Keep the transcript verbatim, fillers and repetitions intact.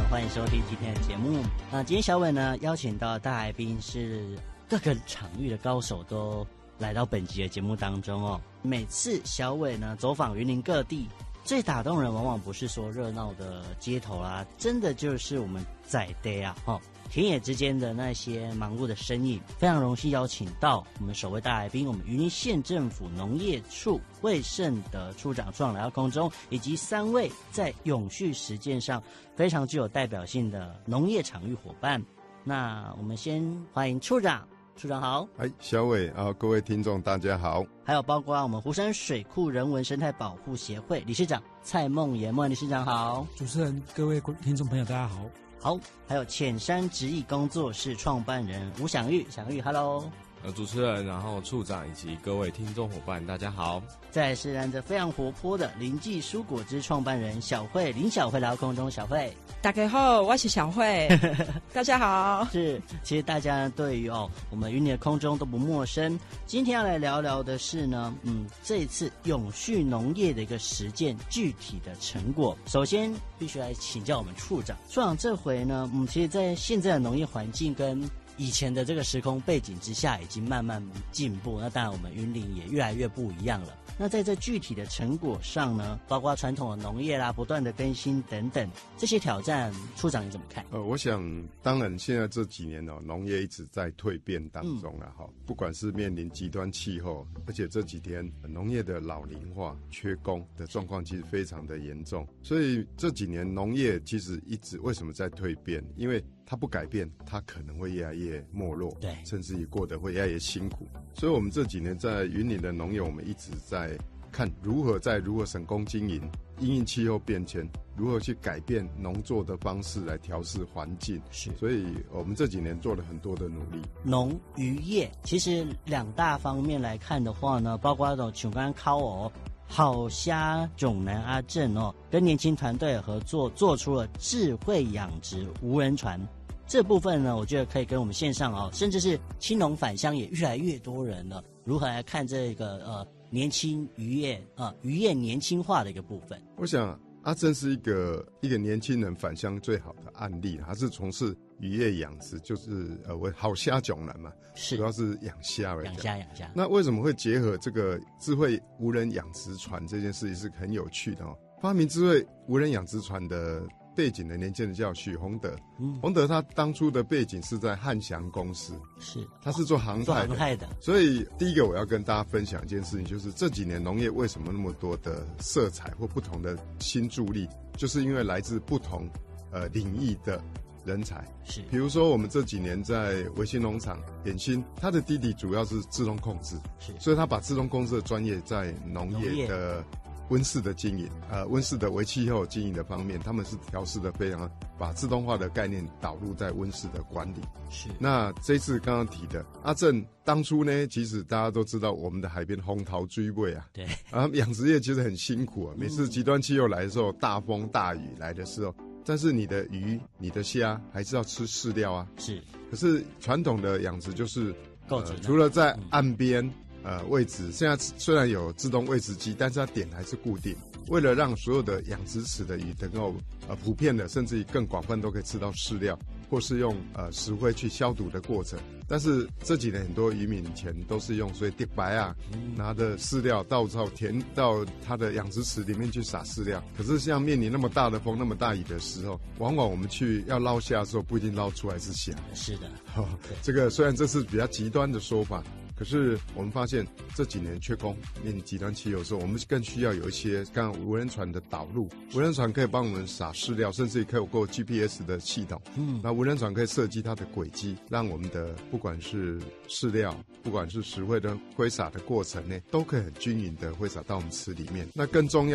欢迎收听今天的节目。那今天小伟呢邀请到的大来宾是各个场域的高手都来到本集的节目当中哦。每次小伟呢走访云林各地，最打动人往往不是说热闹的街头啦、啊，真的就是我们在地啊，哦，田野之间的那些忙碌的身影。非常荣幸邀请到我们首位大来宾，我们云林县政府农业处魏胜德处长处长来到空中，以及三位在永续实践上非常具有代表性的农业场域伙伴。那我们先欢迎处长。处长好。 哎，小伟啊，各位听众大家好。 还有包括我们湖山水库人文生态保护协会理事长蔡梦妍，梦妍理事长好。 主持人、各位听众朋友大家好。 好，还有浅山植艺工作室创办人吴享玉，享玉 ，Hello。 呃，主持人，然后处长以及各位听众伙伴，大家好。 再来是让着非常活泼的林记蔬果汁创办人小慧，林小慧来到空中，小慧。 大家好，我是小慧。大家好。 是，其实大家对于哦我们云林的空中都不陌生。今天要来聊聊的是呢，嗯，这一次永续农业的一个实践具体的成果。首先必须来请教我们处长，处长这回呢，嗯，其实在现在的农业环境跟以前的这个时空背景之下已经慢慢进步，那当然我们云林也越来越不一样了。那在这具体的成果上呢，包括传统的农业啦，不断的更新等等，这些挑战，处长你怎么看？ 呃，我想当然现在这几年哦，农业一直在蜕变当中了哈、嗯，不管是面临极端气候，而且这几天农业的老龄化、缺工的状况其实非常的严重，所以这几年农业其实一直为什么在蜕变？因为它不改变，它可能会越来越没落，对，甚至于过得会越来越辛苦。所以我们这几年在云林的农业，我们一直在看如何在如何省工经营，因应气候变迁，如何去改变农作的方式来调适环境。是，所以我们这几年做了很多的努力。 农渔业其实两大方面来看的话呢，包括那种像刚刚考哦。好虾种南阿正哦，跟年轻团队合作，做出了智慧养殖无人船。这部分呢，我觉得可以跟我们线上哦，甚至是青农返乡也越来越多人了。如何来看这个呃年轻渔业啊、呃、渔业年轻化的一个部分？ 我想阿正是一个一个年轻人返乡最好的案例，他是从事渔业养殖，就是呃为好虾种人嘛，是主要是养虾而已。 养虾养虾。 那为什么会结合这个智慧无人养殖船这件事情是很有趣的哦。发明智慧无人养殖船的背景的年轻人叫许宏德，嗯，宏德他当初的背景是在汉翔公司，是他是做航太的，做航太的。所以第一个我要跟大家分享一件事情，就是这几年农业为什么那么多的色彩或不同的新助力，就是因为来自不同呃领域的人才。是，比如说我们这几年在维新农场点心，他的弟弟主要是自动控制，是，所以他把自动控制的专业在农业的温室的经营，呃，温室的微气候经营的方面，他们是调试的非常，把自动化的概念导入在温室的管理。是，那这次刚刚提的阿正，当初呢，其实大家都知道我们的海边红桃追尾啊，对，啊，养殖业其实很辛苦啊，每次极端气候来的时候，大风大雨来的时候，但是你的鱼、你的虾还是要吃饲料啊。是，可是传统的养殖就是，呃，除了在岸边。嗯呃，位置现在虽然有自动喂食机，但是它点还是固定。为了让所有的养殖池的鱼能够呃普遍的，甚至于更广泛都可以吃到饲料，或是用呃石灰去消毒的过程。但是这几年很多渔民以前都是用所以滴白啊，拿着饲料到到田到他的养殖池里面去撒饲料。可是像面临那么大的风、那么大雨的时候，往往我们去要捞虾的时候，不一定捞出来是虾。是的，哦，这个虽然这是比较极端的说法。可是我们发现这几年缺工，面临极端气候的时候，我们更需要有一些刚刚无人船的导入。无人船可以帮我们撒饲料，甚至可以有过 G P S 的系统。嗯，那无人船可以设计它的轨迹，让我们的不管是饲料，不管是石灰的挥洒的过程呢，都可以很均匀的挥洒到我们池里面。那更重要。